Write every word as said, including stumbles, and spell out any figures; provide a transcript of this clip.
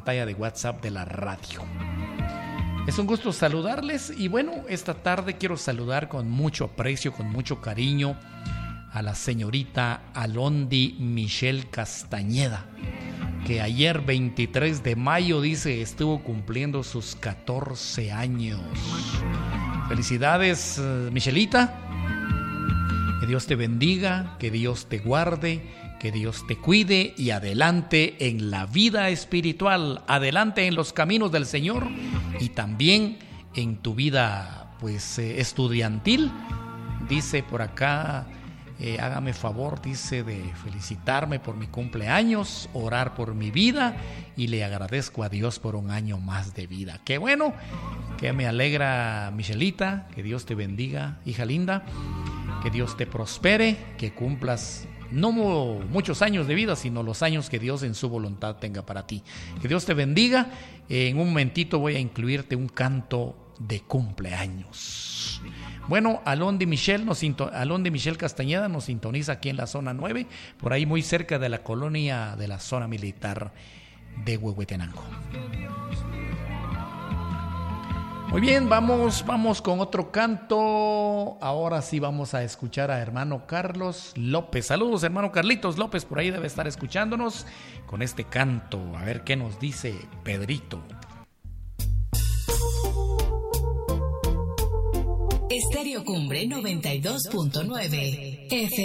pantalla de WhatsApp de la radio. Es un gusto saludarles y bueno, esta tarde quiero saludar con mucho aprecio, con mucho cariño a la señorita Alondi Michelle Castañeda, que ayer veintitrés de mayo, dice, estuvo cumpliendo sus catorce años. Felicidades, Michelita. Que Dios te bendiga, que Dios te guarde, que Dios te cuide y adelante en la vida espiritual, adelante en los caminos del Señor y también en tu vida pues eh, estudiantil. Dice por acá, eh, hágame favor, dice, de felicitarme por mi cumpleaños, orar por mi vida y le agradezco a Dios por un año más de vida. Qué bueno, que me alegra, Michelita, que Dios te bendiga, hija linda, que Dios te prospere, que cumplas no muchos años de vida, sino los años que Dios en su voluntad tenga para ti. Que Dios te bendiga. En un momentito voy a incluirte un canto de cumpleaños. Bueno, Alondi Michelle, nos, Alondi Michelle Castañeda nos sintoniza aquí en la zona nueve, por ahí muy cerca de la colonia de la zona militar de Huehuetenango. Muy bien, vamos, vamos con otro canto. Ahora sí vamos a escuchar a hermano Carlos López. Saludos, hermano Carlitos López, por ahí debe estar escuchándonos con este canto. A ver qué nos dice Pedrito. Estéreo Cumbre noventa y dos punto nueve F